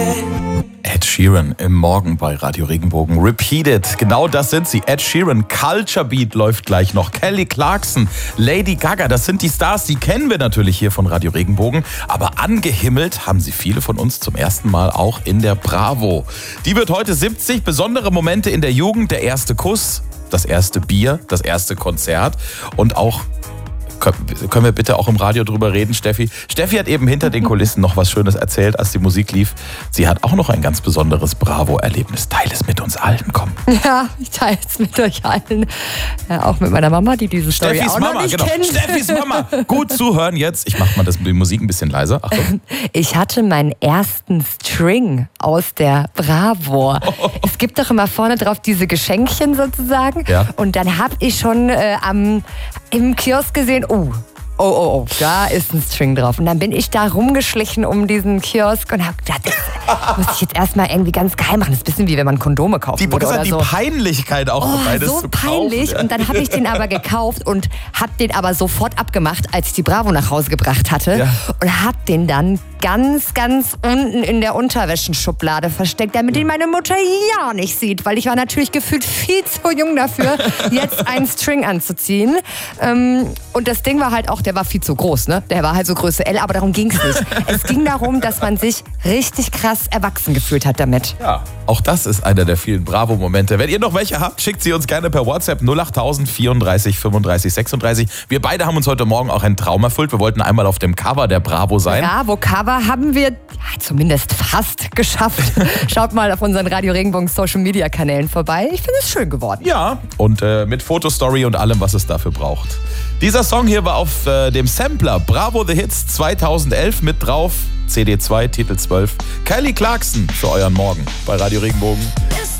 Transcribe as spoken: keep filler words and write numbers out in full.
Ed Sheeran im Morgen bei Radio Regenbogen. Repeated. Genau das sind sie. Ed Sheeran, Culture Beat läuft gleich noch. Kelly Clarkson, Lady Gaga, das sind die Stars, die kennen wir natürlich hier von Radio Regenbogen. Aber angehimmelt haben sie viele von uns zum ersten Mal auch in der Bravo. Die wird heute siebzig. Besondere Momente in der Jugend. Der erste Kuss, das erste Bier, das erste Konzert und auch... Können wir bitte auch im Radio drüber reden, Steffi? Steffi hat eben hinter den Kulissen noch was Schönes erzählt, als die Musik lief. Sie hat auch noch ein ganz besonderes Bravo-Erlebnis. Teile es mit uns allen, komm. Ja, ich teile es mit euch allen. Ja, auch mit meiner Mama, die diese Story Steffis auch Mama, noch nicht genau. kennt. Steffis Mama, gut zuhören jetzt. Ich mach mal das, die Musik ein bisschen leiser. Achtung. Ich hatte meinen ersten String aus der Bravo. Oh. Es gibt doch immer vorne drauf diese Geschenkchen sozusagen. Ja. Und dann habe ich schon äh, am, im Kiosk gesehen, oh, oh, oh, oh, da ist ein String drauf. Und dann bin ich da rumgeschlichen um diesen Kiosk und habe gedacht, das muss ich jetzt erstmal irgendwie ganz geheim machen. Das ist ein bisschen wie wenn man Kondome kauft. Die, würde oder die so. Peinlichkeit auch Oh, dabei, das so zu peinlich. kaufen. Und dann habe ich den aber gekauft und habe den aber sofort abgemacht, als ich die Bravo nach Hause gebracht hatte. Ja. Und habe den dann ganz, ganz unten in der Unterwäschenschublade versteckt, damit ihn meine Mutter ja nicht sieht. Weil ich war natürlich gefühlt viel zu jung dafür, jetzt einen String anzuziehen. Ähm, und das Ding war halt auch, der war viel zu groß, ne? Der war halt so Größe L, aber darum ging es nicht. Es ging darum, dass man sich richtig krass erwachsen gefühlt hat damit. Ja, auch das ist einer der vielen Bravo-Momente. Wenn ihr noch welche habt, schickt sie uns gerne per WhatsApp null acht null null vierunddreißig fünfunddreißig sechsunddreißig. Wir beide haben uns heute Morgen auch einen Traum erfüllt. Wir wollten einmal auf dem Cover der Bravo sein. Bravo-Cover haben wir ja, zumindest fast geschafft. Schaut mal auf unseren Radio Regenbogen Social Media Kanälen vorbei. Ich finde es schön geworden. Ja, und äh, mit Fotostory und allem, was es dafür braucht. Dieser Song hier war auf äh, dem Sampler Bravo The Hits zweitausendelf mit drauf. C D zwei, Titel zwölf. Kelly Clarkson für euren Morgen bei Radio Regenbogen.